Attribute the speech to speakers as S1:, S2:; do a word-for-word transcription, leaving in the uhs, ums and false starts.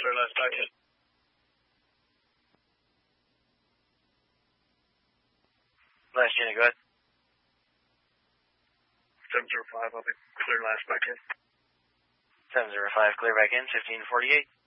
S1: clear last back in.
S2: Last unit, go ahead.
S1: seven zero five, I'll be clear last back in.
S2: seven zero five, clear back in, fifteen forty-eight.